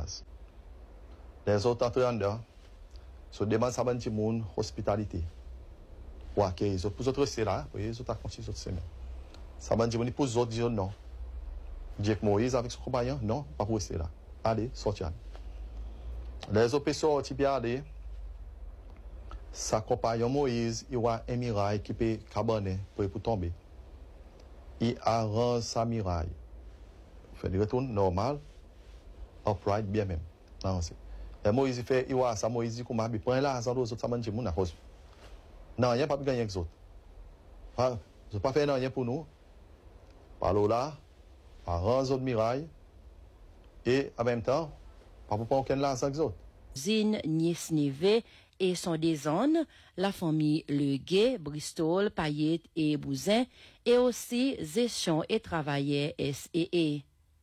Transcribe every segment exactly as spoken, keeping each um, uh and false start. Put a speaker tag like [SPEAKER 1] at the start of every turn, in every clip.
[SPEAKER 1] base. Les autres entrées en dedans, se demandent ça ban monde hospitalité. Pour accueillir les autres, pour autres c'est là, oui, les autres continuent cette semaine. Ça ban monde pour les autres dire non. Dire que Moïse avec son compagnon, non, pas pour rester là. Allez, sortez. Les autres personnes qui bien aller, sa compagnon Moïse, il y a un mirail qui peut cabaner pour pour tomber. Il arrange sa miraille. Il fait du retour normal, upright bien même. Non, c'est. Et Moïse fait, il voit ça, Moïse dit comment il prend l'argent aux autres, ça mange mon arrose. Non, il n'y a pas de gagner avec les autres. Pas, je pas faire rien pour nous. Par là, arrange autres mirailles. Et en même temps, pas pour prendre aucun l'argent avec les autres.
[SPEAKER 2] Zine Niesneve et son déshonne, la famille Le Guet, Bristol, Payet et Bouzin, et aussi Zéchon et Travaillait S E E.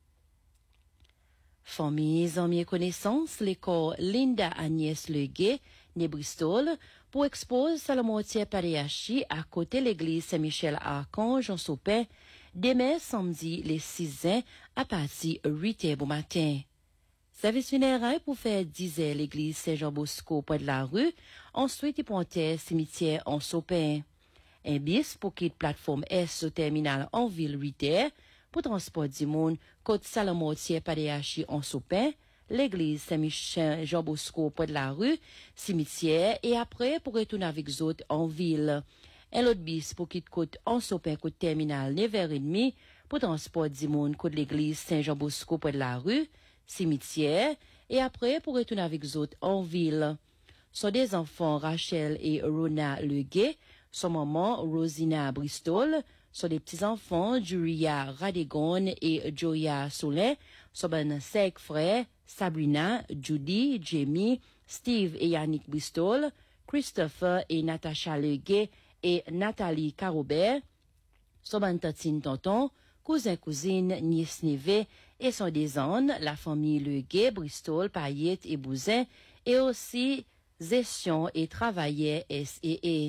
[SPEAKER 2] Famille en mieux connaissance, l'école Linda Agnès Le Guet, né Bristol, pour exposer Salamotier Paréachi à côté l'église Saint-Michel-Archange en Sopin, demain samedi les six ans à partir de huit heures du matin. Service funéraire pour faire dix heures l'église Saint-Jean-Bosco près de la rue, ensuite il pontait cimetière en Sopin. Un bis pour quitter plateforme S au terminal en ville huit heures, pour transport du monde, côte Salamotier Paréachi en Sopin, l'église Saint-Michel Jean Bosco près de la rue, cimetière, et après pour retourner avec les autres en ville. Un autre bis pour quitter côte en Sopin, côte terminal neuf heures trente, pour transport du monde, côte l'église Saint-Jean Bosco près de la rue, cimetière, et après pour retourner avec les autres en ville. Sont des enfants Rachel et Rona Leguet, son maman Rosina Bristol, sont des petits-enfants Julia Radegon et Joya Soulin, sont ben cinq frères Sabrina, Judy, Jamie, Steve et Yannick Bristol, Christopher et Natasha Leguet et Nathalie Carobert, sont ben tatine tonton, cousin cousine nièce neveu et son des ânes, la famille Leguet, Bristol, Payet et Bouzin, et aussi Zession et Travaillait S E E.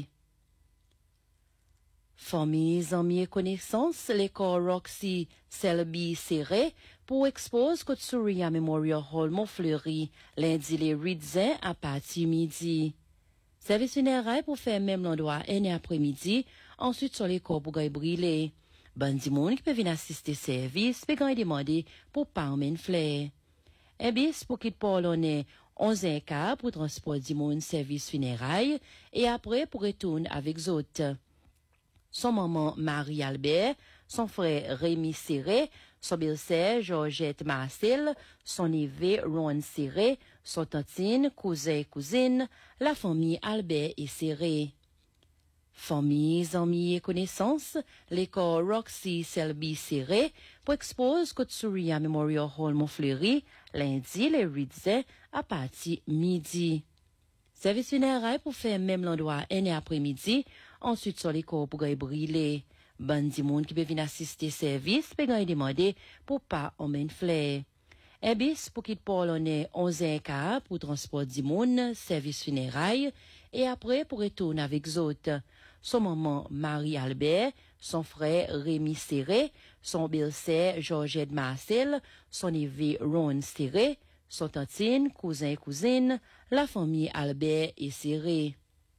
[SPEAKER 2] Famille, amis et connaissances, l'école Roxy Selby Serré pour expose Kotsuria Memorial Hall Montfleury, lundi les huit ans à partir midi. Service funéraire pour faire même l'endroit un après-midi, ensuite sur l'école pour gagner brûler. Bandi monde qui peut venir assister service, peut gagner demander pour pas emmener flair. Un bis pour quitter Polonais, onze ans quart pour transport du monde service funéraire, et après pour retourner avec les autres. Son maman Marie-Albert, son frère Rémi Serré, son belle-sœur Georgette Marcel, son neveu Ron Serré, son tantine, cousin et cousine, la famille Albert et Serré. Famille, amis et connaissances, l'école Roxy Selby Serré pour expose Kotsuria Memorial Hall Montfleury, lundi les huit ans à partir midi. Service funéraire pour faire même l'endroit un après-midi, ensuite sur l'école pour gagner brûler. Bandi monde qui peut venir assister service, peut gagner demander pour pas emmener flair. Un bis pour quitter Polonais onze ans quart pour transport du monde, service funéraire, et après pour retourner avec les autres. Son maman Marie-Albert, son frère Rémi Serré, son belle-sœur Georgette Marcel, son neveu Ron Serré, son tantine, cousin et cousine, la famille Albert et Serré.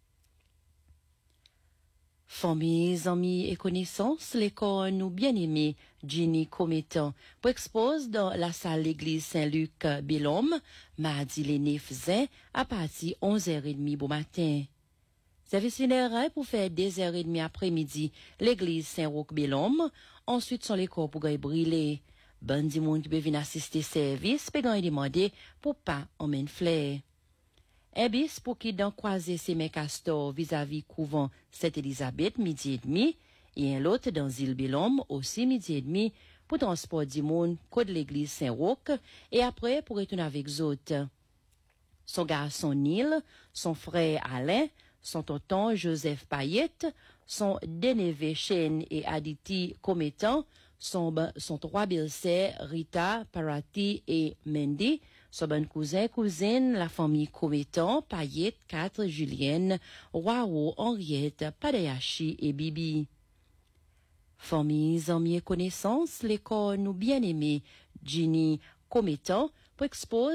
[SPEAKER 2] Famille, amis et connaissances, l'école nous bien-aimé Ginny Cométan pour expose dans la salle l'église Saint-Luc Bellhomme, mardi les neuf ans à partir onze heures trente bon matin. Service funéraire pour faire deux heures trente après-midi l'église Saint-Roch Bellhomme, ensuite sur l'école pour gagner brûler. Bandi monde qui peut venir assister service, peut gagner demander pour pas emmener flair. Un bis pour qui dans croiser ses mains castor vis-à-vis couvent Sainte-Élisabeth midi et demi, et un l'autre dans île Bellhomme aussi midi et demi pour transport du monde côté l'église Saint-Roch et après pour retourner avec les autres. Son garçon Neil, son frère Alain, son tonton Joseph Payette, son dénévé Shane et Aditi Cométan, son, son trois belles-sœurs Rita, Parati et Mendy, son bon cousin, cousine, la famille Cométan, Payette, quatre, Julienne, Wao, Henriette, Padeachi et Bibi. Famille, amis et connaissances, l'école nous bien-aimé, Ginny Cométan, pour expose